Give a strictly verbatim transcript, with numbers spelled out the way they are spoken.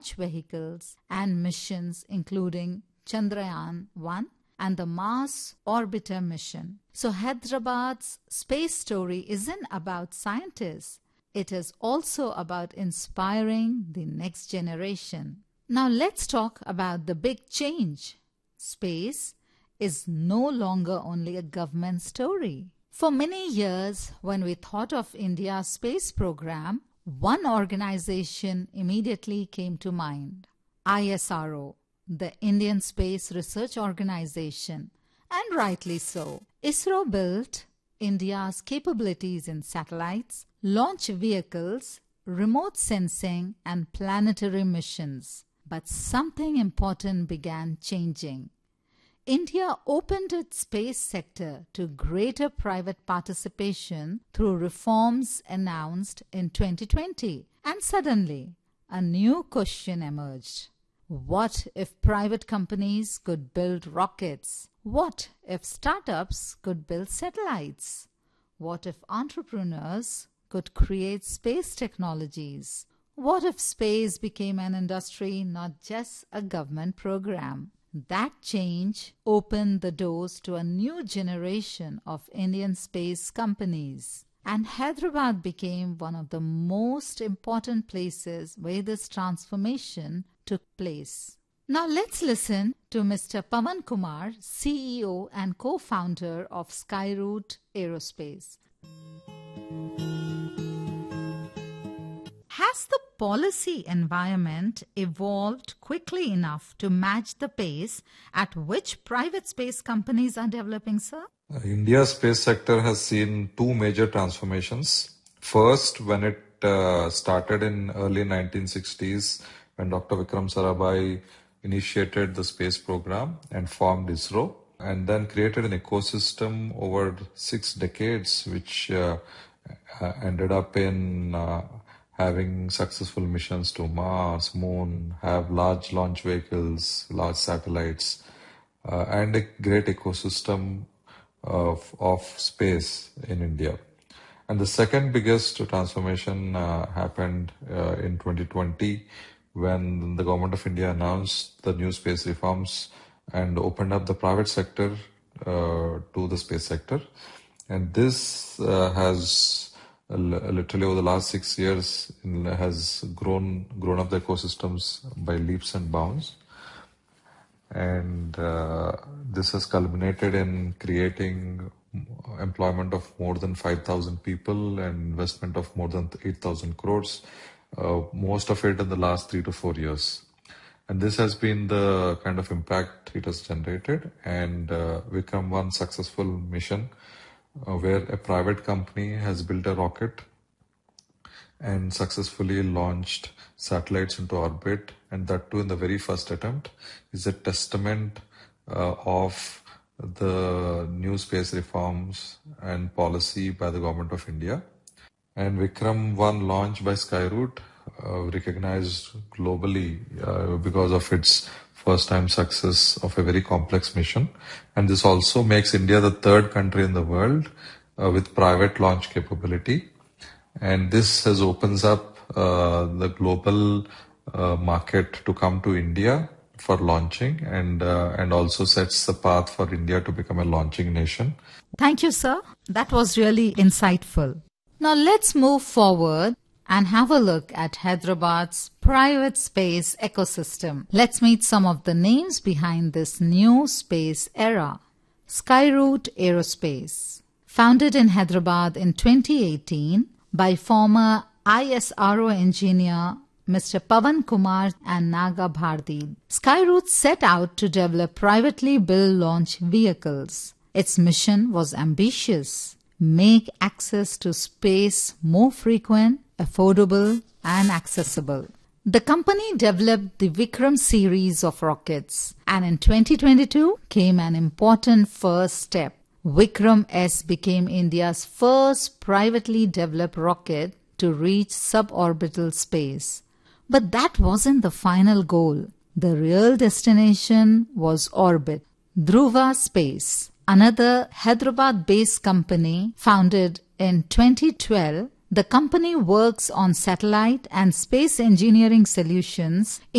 launch vehicles and missions including Chandrayaan one and the Mars Orbiter mission. So Hyderabad's space story isn't about scientists. It is also about inspiring the next generation. Now let's talk about the big change. Space is no longer only a government story. For many years, when we thought of India's space program, one organization immediately came to mind, I S R O, the Indian Space Research Organization, and rightly so. ISRO built India's capabilities in satellites, launch vehicles, remote sensing, and planetary missions. But something important began changing. India opened its space sector to greater private participation through reforms announced in twenty twenty. And suddenly, a new question emerged. What if private companies could build rockets? What if startups could build satellites? What if entrepreneurs could create space technologies? What if space became an industry, not just a government program? That change opened the doors to a new generation of Indian space companies. And Hyderabad became one of the most important places where this transformation took place. Now let's listen to Mister Pavan Kumar, C E O and co-founder of Skyroot Aerospace. Has the policy environment evolved quickly enough to match the pace at which private space companies are developing, sir? Uh, India's space sector has seen two major transformations. First, when it uh, started in early nineteen sixties, when Doctor Vikram Sarabhai initiated the space program and formed ISRO, and then created an ecosystem over six decades, which uh, uh, ended up in uh, having successful missions to Mars, Moon, have large launch vehicles, large satellites, uh, and a great ecosystem of, of space in India. And the second biggest transformation uh, happened uh, in twenty twenty, when the government of India announced the new space reforms and opened up the private sector uh, to the space sector. And this uh, has uh, literally over the last six years has grown grown up the ecosystems by leaps and bounds. And uh, this has culminated in creating employment of more than five thousand people and investment of more than eight thousand crores, uh, most of it in the last three to four years. And this has been the kind of impact it has generated. And uh, Vikram one successful mission uh, where a private company has built a rocket and successfully launched satellites into orbit, and that too in the very first attempt, is a testament uh, of the new space reforms and policy by the government of India. And Vikram one launch by Skyroot, uh, recognized globally uh, because of its first time success of a very complex mission. And this also makes India the third country in the world uh, with private launch capability. And this has opens up uh, the global uh, market to come to India for launching, and uh, and also sets the path for India to become a launching nation. Thank you, sir. That was really insightful. Now let's move forward and have a look at Hyderabad's private space ecosystem. Let's meet some of the names behind this new space era. Skyroot Aerospace. Founded in Hyderabad in twenty eighteen by former I S R O engineer Mister Pavan Kumar and Naga Bharti, Skyroot set out to develop privately built launch vehicles. Its mission was ambitious: make access to space more frequent, affordable, and accessible. The company developed the Vikram series of rockets, and in twenty twenty-two came an important first step. Vikram S became India's first privately developed rocket to reach suborbital space. But that wasn't the final goal. The real destination was orbit. Dhruva Space, another Hyderabad-based company founded in twenty twelve, the company works on satellite and space engineering solutions